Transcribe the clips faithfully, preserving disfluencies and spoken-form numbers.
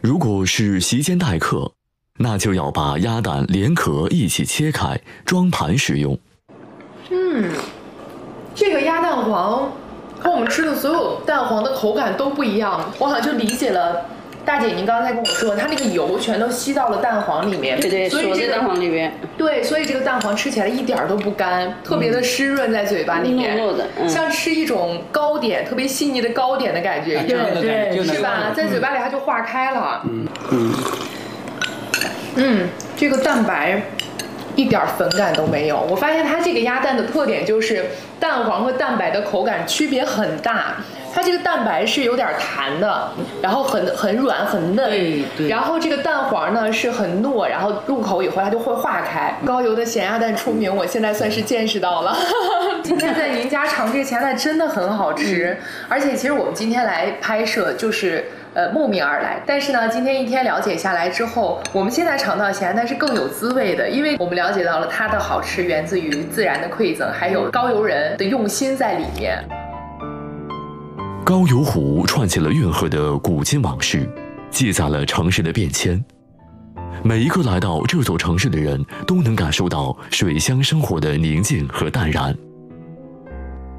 如果是席间待客，那就要把鸭蛋连壳一起切开，装盘食用。 嗯，这个鸭蛋黄和我们吃的所有蛋黄的口感都不一样，我好像就理解了。大姐，您刚才跟我说，它那个油全都吸到了蛋黄里面， 对对， 所以这个蛋黄里面， 对，所以这个蛋黄吃起来一点都不干，特别的湿润在嘴巴里面， 糯糯的，嗯、 像吃一种糕点，特别细腻的糕点的感觉， 对对，是吧？在嘴巴里它就化开了。嗯嗯嗯，这个蛋白一点粉感都没有。我发现它这个鸭蛋的特点就是蛋黄和蛋白的口感区别很大。它这个蛋白是有点弹的，然后很很软很嫩， 对对。 然后这个蛋黄呢是很糯，然后入口以后它就会化开。高邮的咸鸭蛋出名，我现在算是见识到了。今天在您家尝这个咸鸭蛋真的很好吃，嗯、而且其实我们今天来拍摄就是呃慕名而来，但是呢，今天一天了解下来之后，我们现在尝到的咸鸭蛋是更有滋味的，因为我们了解到了它的好吃源自于自然的馈赠，还有高邮人的用心在里面。 高邮湖串起了运河的古今往事，记载了城市的变迁。每一个来到这座城市的人都能感受到水乡生活的宁静和淡然。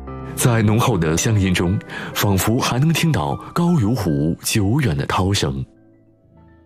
在浓厚的乡音中，仿佛还能听到高邮湖久远的涛声。